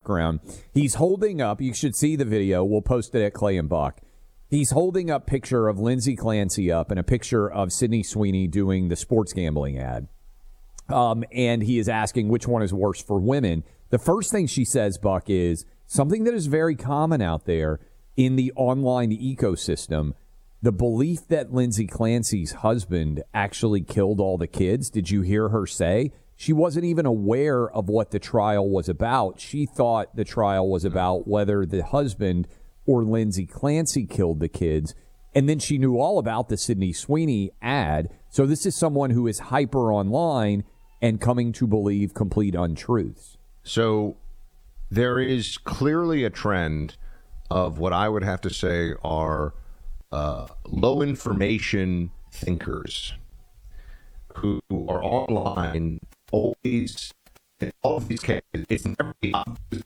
background. He's holding up, you should see the video. We'll post it at Clay and Buck. He's holding up picture of Lindsay Clancy up and a picture of Sydney Sweeney doing the sports gambling ad. And he is asking which one is worse for women. The first thing she says, Buck, is something that is very common out there in the online ecosystem. The belief that Lindsay Clancy's husband actually killed all the kids. Did you hear her say? She wasn't even aware of what the trial was about. She thought the trial was about whether the husband or Lindsay Clancy killed the kids. And then she knew all about the Sydney Sweeney ad. So this is someone who is hyper online and coming to believe complete untruths. So there is clearly a trend of what I would have to say are low information thinkers who are online always, in all of these cases, it's never the opposite.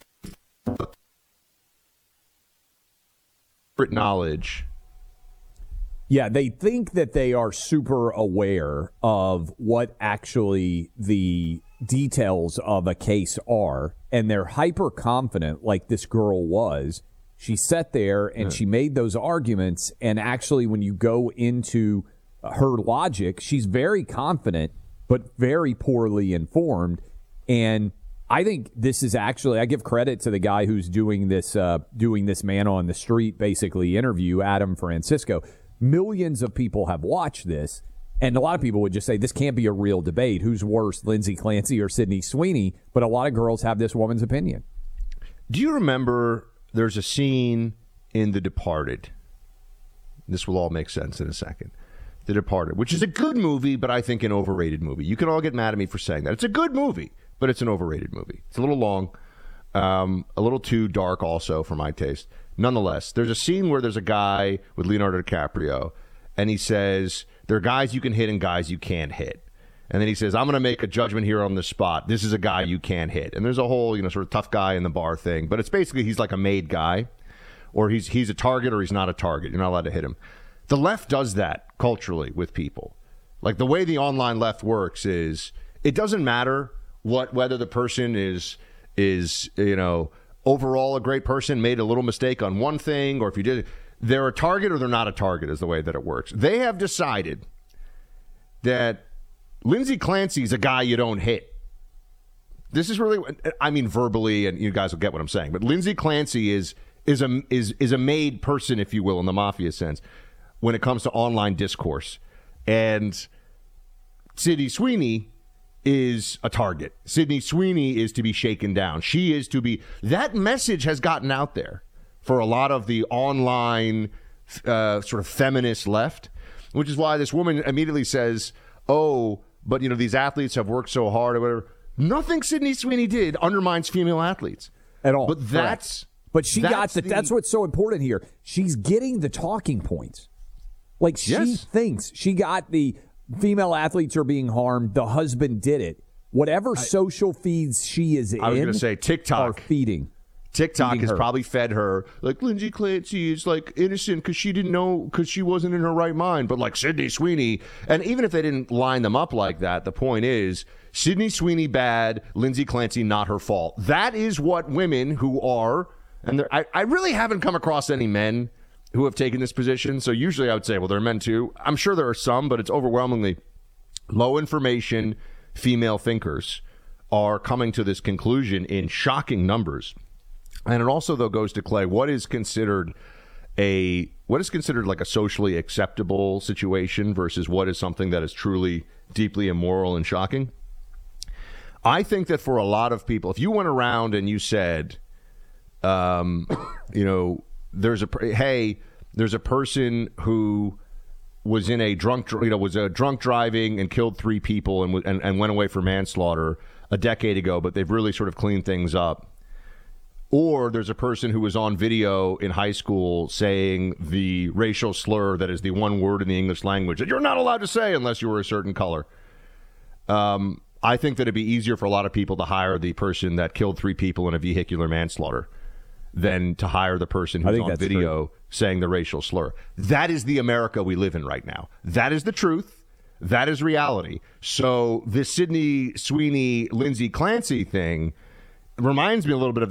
Knowledge. Yeah, they think that they are super aware of what actually the details of a case are, and they're hyper confident, like this girl was. She sat there and she made those arguments, and actually when you go into her logic, she's very confident but very poorly informed. And I think this is actually, I give credit to the guy who's doing this man on the street basically interview, Adam Francisco. Millions of people have watched this, and a lot of people would just say this can't be a real debate. Who's worse, Lindsay Clancy or Sydney Sweeney? But a lot of girls have this woman's opinion. Do you remember there's a scene in The Departed? This will all make sense in a second. The Departed, which is a good movie, but I think an overrated movie. You can all get mad at me for saying that. It's a good movie, but it's an overrated movie. It's a little long, a little too dark also for my taste. Nonetheless, there's a scene where there's a guy with Leonardo DiCaprio, and he says, there are guys you can hit and guys you can't hit. And then he says, I'm going to make a judgment here on the spot. This is a guy you can't hit. And there's a whole, sort of tough guy in the bar thing. But it's basically he's like a made guy, or he's a target or he's not a target. You're not allowed to hit him. The left does that culturally with people. Like the way the online left works is it doesn't matter whether the person is overall a great person, made a little mistake on one thing, or if you did, they're a target or they're not a target is the way that it works. They have decided that Lindsay Clancy's a guy you don't hit. This is really, I mean, verbally, and you guys will get what I'm saying, but Lindsay Clancy is a made person, if you will, in the mafia sense, when it comes to online discourse. And Sydney Sweeney is a target. Sydney Sweeney is to be shaken down. She is to be... That message has gotten out there for a lot of the online sort of feminist left, which is why this woman immediately says, oh, but, these athletes have worked so hard or whatever. Nothing Sydney Sweeney did undermines female athletes. At all. But that's... But she that's what's so important here. She's getting the talking points. Like, she thinks she got the female athletes are being harmed. The husband did it. Whatever social feeds she is in, I was going to say TikTok are feeding. TikTok has her. probably fed her, like, Lindsay Clancy is, like, innocent because she didn't know, because she wasn't in her right mind. But, like, Sydney Sweeney, and even if they didn't line them up like that, the point is, Sydney Sweeney bad, Lindsay Clancy not her fault. That is what women who are, and I really haven't come across any men who have taken this position. So usually I would say, well, there are men too. I'm sure there are some, but it's overwhelmingly low information female thinkers are coming to this conclusion in shocking numbers. And it also, though, goes to Clay, what is considered like a socially acceptable situation versus what is something that is truly deeply immoral and shocking? I think that for a lot of people, if you went around and you said, there's a person who was in a drunk driving and killed 3 people and went away for manslaughter a decade ago, but they've really sort of cleaned things up. Or there's a person who was on video in high school saying the racial slur that is the one word in the English language that you're not allowed to say unless you were a certain color. I think that it'd be easier for a lot of people to hire the person that killed 3 people in a vehicular manslaughter than to hire the person who's on video saying the racial slur. That is the America we live in right now. That is the truth. That is reality. So this Sydney Sweeney, Lindsay Clancy thing reminds me a little bit of